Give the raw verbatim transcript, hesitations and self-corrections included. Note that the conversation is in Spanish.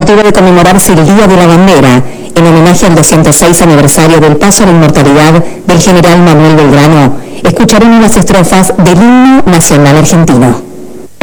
motivo de conmemorarse el Día de la Bandera, en homenaje al doscientos seis aniversario del paso a la inmortalidad del general Manuel Belgrano, escucharemos las estrofas del himno nacional argentino.